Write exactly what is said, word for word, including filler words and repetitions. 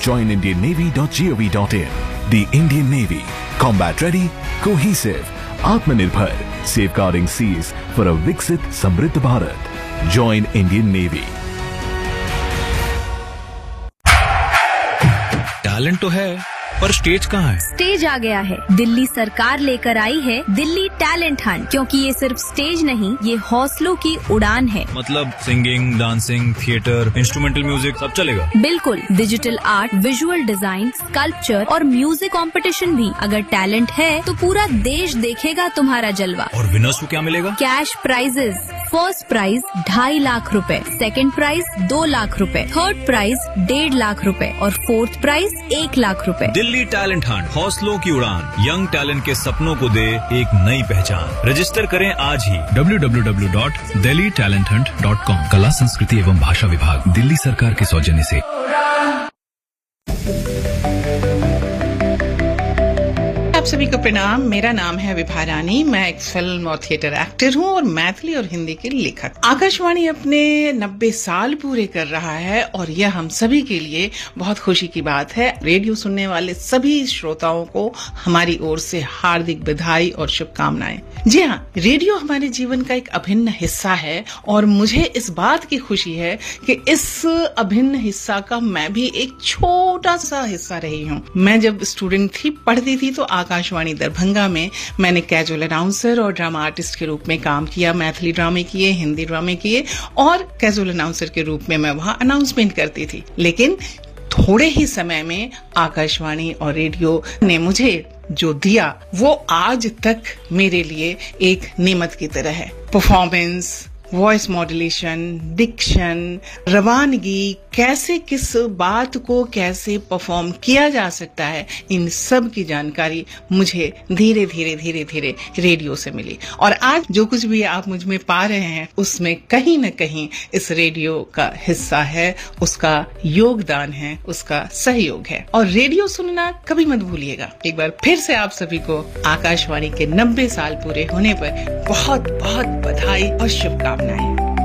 join indian navy dot gov dot in. The Indian Navy, combat ready, cohesive, आत्मनिर्भर, safeguarding seas for a विकसित समृद्ध Bharat. Join Indian Navy. Talent तो है, पर stage कहाँ है? स्टेज आ गया है। दिल्ली सरकार लेकर आई है दिल्ली टैलेंट हंट, क्योंकि ये सिर्फ स्टेज नहीं, ये हौसलों की उड़ान है। मतलब singing, dancing, theatre, instrumental music सब चलेगा? बिल्कुल, digital art, visual design, sculpture और म्यूजिक कंपटीशन भी। अगर टैलेंट है तो पूरा देश देखेगा तुम्हारा जलवा। और विनर्स को क्या मिलेगा? Cash prices. फर्स्ट प्राइज ढाई लाख रुपए, सेकंड प्राइज दो लाख रुपए, थर्ड प्राइज डेढ़ लाख रुपए और फोर्थ प्राइज एक लाख रुपए। दिल्ली टैलेंट हंट, हौसलों की उड़ान, यंग टैलेंट के सपनों को दे एक नई पहचान। रजिस्टर करें आज ही W W W dot Delhi talent Hunt dot com. कला, संस्कृति एवं भाषा विभाग, दिल्ली सरकार के सौजन्य से। आप सभी को प्रणाम। मेरा नाम है विभा रानी। मैं एक फिल्म और थिएटर एक्टर हूँ और मैथिली और हिंदी के लेखक। आकाशवाणी अपने नब्बे साल पूरे कर रहा है और यह हम सभी के लिए बहुत खुशी की बात है। रेडियो सुनने वाले सभी श्रोताओं को हमारी ओर से हार्दिक बधाई और शुभकामनाएं। जी हाँ, रेडियो हमारे जीवन का एक अभिन्न हिस्सा है और मुझे इस बात की खुशी है कि इस अभिन्न हिस्सा का मैं भी एक छोटा सा हिस्सा रही हूँ। मैं जब स्टूडेंट थी, पढ़ती थी, तो आकाशवाणी दरभंगा में मैंने कैजुअल अनाउंसर और ड्रामा आर्टिस्ट के रूप में काम किया। मैथिली ड्रामे किए, हिंदी ड्रामे किए और कैजुअल अनाउंसर के रूप में मैं वहां अनाउंसमेंट करती थी। लेकिन थोड़े ही समय में आकाशवाणी और रेडियो ने मुझे जो दिया वो आज तक मेरे लिए एक नेमत की तरह है। परफॉर्मेंस, वॉइस मॉड्यूलेशन, डिक्शन, रवानगी, कैसे किस बात को कैसे परफॉर्म किया जा सकता है, इन सब की जानकारी मुझे धीरे धीरे धीरे धीरे रेडियो से मिली। और आज जो कुछ भी आप मुझ में पा रहे हैं उसमें कहीं न कहीं इस रेडियो का हिस्सा है, उसका योगदान है, उसका सहयोग है। और रेडियो सुनना कभी मत भूलिएगा। एक बार फिर से आप सभी को आकाशवाणी के नब्बे साल पूरे होने पर बहुत बहुत बधाई और शुभकामनाएं।